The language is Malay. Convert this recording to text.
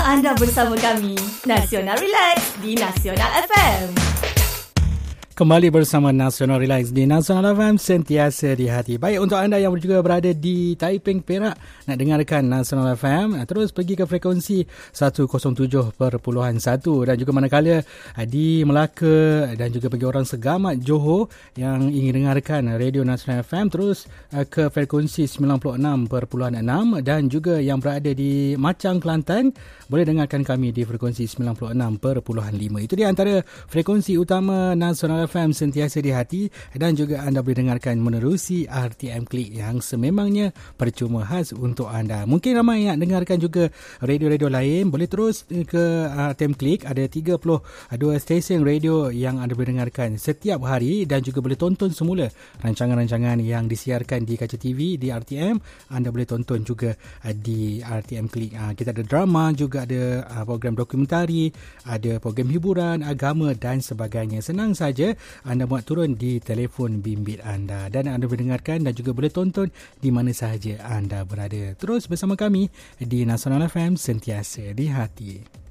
Anda bersama kami, Nasional Relax di Nasional FM. Kembali bersama Nasional Relax di Nasional FM, sentiasa di hati. Baik, untuk anda yang juga berada di Taiping, Perak, nak dengarkan Nasional FM, terus pergi ke frekuensi 107.1 dan juga manakala di Melaka dan juga bagi orang Segamat, Johor yang ingin dengarkan Radio Nasional FM, terus ke frekuensi 96.6 dan juga yang berada di Macang, Kelantan, boleh dengarkan kami di frekuensi 96.5. Itu di antara frekuensi utama Nasional FM sentiasa di hati, dan juga anda boleh dengarkan menerusi RTM Klik yang sememangnya percuma khas untuk anda. Mungkin ramai yang dengarkan juga radio-radio lain, boleh terus ke RTM Klik. Ada 32 stesen radio yang anda boleh dengarkan setiap hari, dan juga boleh tonton semula rancangan-rancangan yang disiarkan di kaca TV di RTM. Anda boleh tonton juga di RTM Klik. Kita ada drama, juga ada program dokumentari, ada program hiburan, agama dan sebagainya. Senang saja anda buat turun di telefon bimbit anda, dan anda boleh dengarkan dan juga boleh tonton di mana sahaja anda berada. Terus bersama kami di Nasional FM, sentiasa di hati.